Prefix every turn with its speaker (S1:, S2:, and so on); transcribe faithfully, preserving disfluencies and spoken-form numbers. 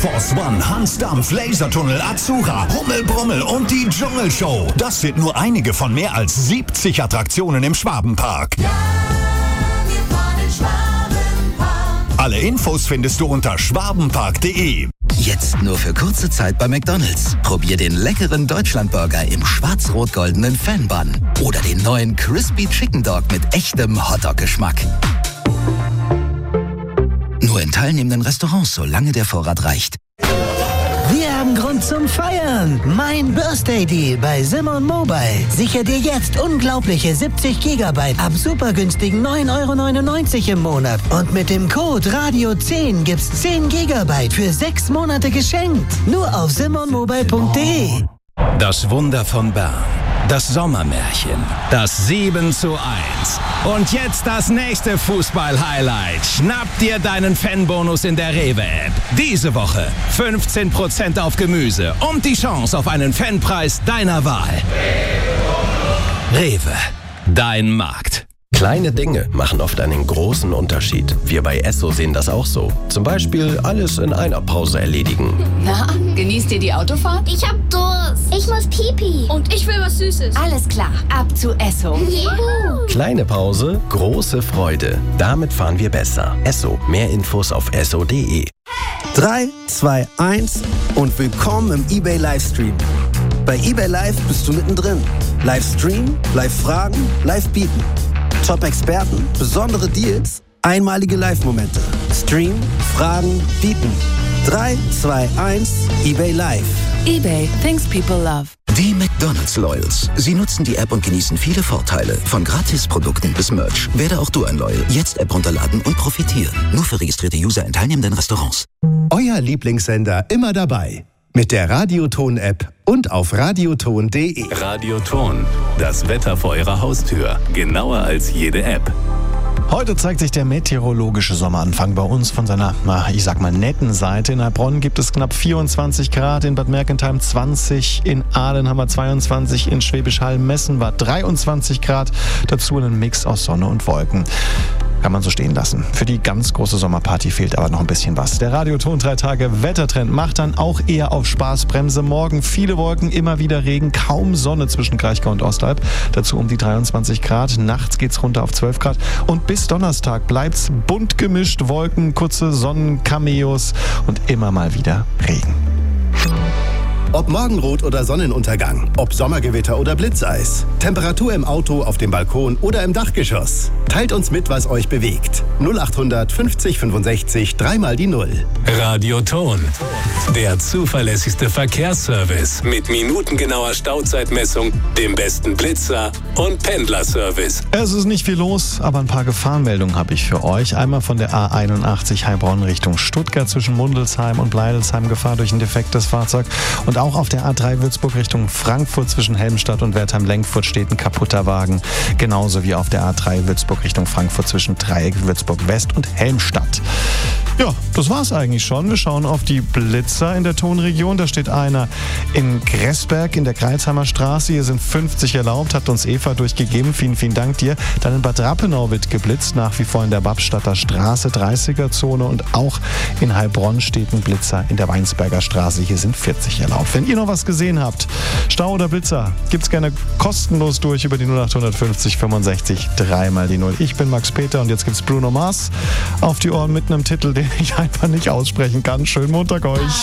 S1: Force One, Hans Dampf, Lasertunnel, Azura, Rummel Brummel und die Dschungelshow. Das sind nur einige von mehr als siebzig Attraktionen im Schwabenpark.
S2: Ja, wir fahren in Schwabenpark.
S1: Alle Infos findest du unter schwabenpark punkt de.
S3: Jetzt nur für kurze Zeit bei McDonald's. Probier den leckeren Deutschlandburger im schwarz-rot-goldenen Fanbun. Oder den neuen Crispy Chicken Dog mit echtem Hotdog-Geschmack. Nur in teilnehmenden Restaurants, solange der Vorrat reicht.
S4: Wir haben Grund zum Feiern. Mein Birthday Deal bei Simon Mobile. Sichere dir jetzt unglaubliche siebzig Gigabyte ab super günstigen neun Euro neunundneunzig im Monat. Und mit dem Code Radio zehn gibt's zehn Gigabyte für sechs Monate geschenkt. Nur auf simon mobile punkt de.
S5: Das Wunder von Bern. Das Sommermärchen. Das sieben zu eins. Und jetzt das nächste Fußball-Highlight. Schnapp dir deinen Fanbonus in der Rewe-App. Diese Woche fünfzehn Prozent auf Gemüse und die Chance auf einen Fanpreis deiner Wahl. Rewe. Dein Markt.
S6: Kleine Dinge machen oft einen großen Unterschied. Wir bei Esso sehen das auch so. Zum Beispiel alles in einer Pause erledigen.
S7: Na, genießt ihr die Autofahrt?
S8: Ich hab Durst. Ich muss Pipi.
S7: Und ich will was Süßes. Alles klar, ab zu Esso.
S8: Juhu.
S6: Kleine Pause, große Freude. Damit fahren wir besser. Esso. Mehr Infos auf esso punkt de.
S9: drei, zwei, eins und willkommen im eBay Livestream. Bei eBay Live bist du mittendrin. Livestream, Live-Fragen, Live-Bieten. Top-Experten, besondere Deals, einmalige Live-Momente. Stream, Fragen, Bieten. drei, zwei, eins, eBay Live.
S7: eBay, things people love.
S3: Die McDonald's Loyals. Sie nutzen die App und genießen viele Vorteile. Von Gratisprodukten bis Merch. Werde auch du ein Loyal. Jetzt App runterladen und profitieren. Nur für registrierte User in teilnehmenden Restaurants.
S10: Euer Lieblingssender immer dabei. Mit der Radioton-App und auf radioton punkt de.
S11: Radioton, das Wetter vor eurer Haustür. Genauer als jede App.
S12: Heute zeigt sich der meteorologische Sommeranfang bei uns von seiner, na, ich sag mal, netten Seite. In Heilbronn gibt es knapp vierundzwanzig Grad, in Bad Mergentheim zwanzig, in Aalen haben wir zweiundzwanzig, in Schwäbisch Hall-Messen war dreiundzwanzig Grad. Dazu einen Mix aus Sonne und Wolken. Kann man so stehen lassen. Für die ganz große Sommerparty fehlt aber noch ein bisschen was. Der Radioton drei Tage Wettertrend macht dann auch eher auf Spaßbremse. Morgen viele Wolken, immer wieder Regen, kaum Sonne zwischen Kraichgau und Ostalb. Dazu um die dreiundzwanzig Grad. Nachts geht's runter auf zwölf Grad. Und bis Donnerstag bleibt's bunt gemischt. Wolken, kurze Sonnencameos und immer mal wieder Regen.
S10: Ob Morgenrot oder Sonnenuntergang, ob Sommergewitter oder Blitzeis, Temperatur im Auto, auf dem Balkon oder im Dachgeschoss. Teilt uns mit, was euch bewegt. null acht hundert fünfzig fünfundsechzig, dreimal die Null.
S11: Radioton, der zuverlässigste Verkehrsservice mit minutengenauer Stauzeitmessung, dem besten Blitzer und Pendlerservice.
S12: Es ist nicht viel los, aber ein paar Gefahrenmeldungen habe ich für euch. Einmal von der A einundachtzig Heilbronn Richtung Stuttgart zwischen Mundelsheim und Bleidelsheim, Gefahr durch ein defektes Fahrzeug. Und auch auf der A drei Würzburg Richtung Frankfurt zwischen Helmstadt und Wertheim-Lenkfurt steht ein kaputter Wagen. Genauso wie auf der A drei Würzburg Richtung Frankfurt zwischen Dreieck Würzburg West und Helmstadt. Ja, das war's eigentlich schon. Wir schauen auf die Blitzer in der Tonregion. Da steht einer in Gressberg in der Kreilsheimer Straße. Hier sind fünfzig erlaubt, hat uns Eva durchgegeben. Vielen, vielen Dank dir. Dann in Bad Rappenau wird geblitzt, nach wie vor in der Babstadter Straße, dreißiger-Zone. Und auch in Heilbronn steht ein Blitzer in der Weinsberger Straße. Hier sind vierzig erlaubt. Wenn ihr noch was gesehen habt, Stau oder Blitzer, gibt's gerne kostenlos durch über die null acht fünfzig fünfundsechzig, dreimal die Null. Ich bin Max Peter und jetzt gibt's Bruno Mars auf die Ohren mit einem Titel, den ich einfach nicht aussprechen kann. Schönen Montag euch.